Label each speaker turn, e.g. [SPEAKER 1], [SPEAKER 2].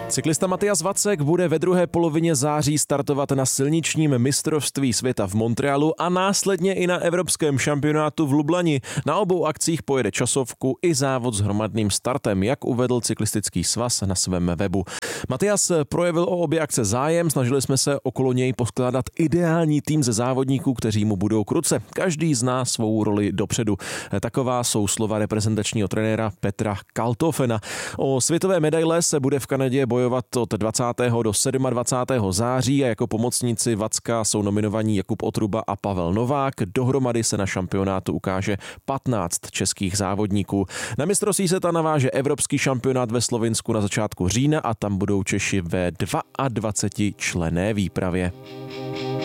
[SPEAKER 1] Cyklista Matyas Vacek bude ve druhé polovině září startovat na silničním mistrovství světa v Montrealu a následně i na evropském šampionátu v Lublani. Na obou akcích pojede časovku i závod s hromadným startem, jak uvedl cyklistický svaz na svém webu. Matyas projevil o obě akce zájem, snažili jsme se okolo něj poskládat ideální tým ze závodníků, kteří mu budou k ruce. Každý zná svou roli dopředu. Taková jsou slova reprezentačního trenéra Petra Kaltofena. O světové medaile se bude v Kanadě bojovat od 20. do 27. září a jako pomocníci Vacka jsou nominovaní Jakub Otruba a Pavel Novák. Dohromady se na šampionátu ukáže 15 českých závodníků. Na mistrovství světa naváže evropský šampionát ve Slovinsku na začátku října a tam budou Češi ve 22 členné výpravě.